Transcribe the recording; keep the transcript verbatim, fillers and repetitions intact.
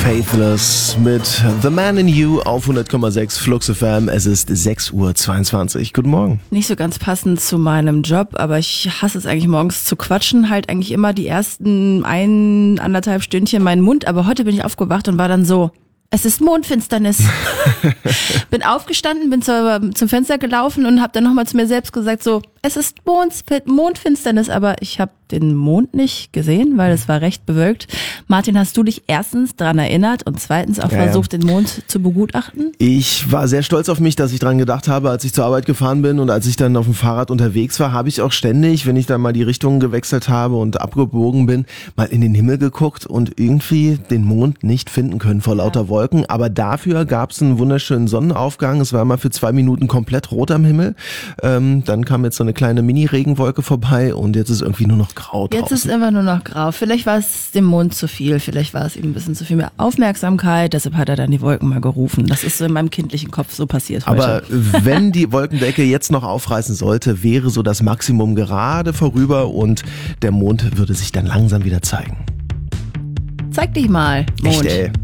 Faithless mit The Man in You auf hundert Komma sechs Flux F M. Es ist sechs Uhr zweiundzwanzig. Guten Morgen. Nicht so ganz passend zu meinem Job, aber ich hasse es eigentlich morgens zu quatschen. Halt eigentlich immer die ersten ein, anderthalb Stündchen meinen Mund. Aber heute bin ich aufgewacht und war dann so, es ist Mondfinsternis. Bin aufgestanden, bin zur, zum Fenster gelaufen und habe dann nochmal zu mir selbst gesagt, so, es ist Mond, Mondfinsternis, aber ich habe den Mond nicht gesehen, weil es war recht bewölkt. Martin, hast du dich erstens daran erinnert und zweitens auch ja, versucht, ja. den Mond zu begutachten? Ich war sehr stolz auf mich, dass ich dran gedacht habe, als ich zur Arbeit gefahren bin und als ich dann auf dem Fahrrad unterwegs war, habe ich auch ständig, wenn ich dann mal die Richtung gewechselt habe und abgebogen bin, mal in den Himmel geguckt und irgendwie den Mond nicht finden können vor lauter ja. Wolken. Aber dafür gab es einen wunderschönen Sonnenaufgang. Es war mal für zwei Minuten komplett rot am Himmel. Ähm, dann kam jetzt so eine kleine Mini-Regenwolke vorbei und jetzt ist irgendwie nur noch grau draußen. Jetzt ist immer nur noch grau. Vielleicht war es dem Mond zu viel, vielleicht war es ihm ein bisschen zu viel mehr Aufmerksamkeit, deshalb hat er dann die Wolken mal gerufen. Das ist so in meinem kindlichen Kopf so passiert heute. Aber wenn die Wolkendecke jetzt noch aufreißen sollte, wäre so das Maximum gerade vorüber und der Mond würde sich dann langsam wieder zeigen. Zeig dich mal, Mond. Echt, ey.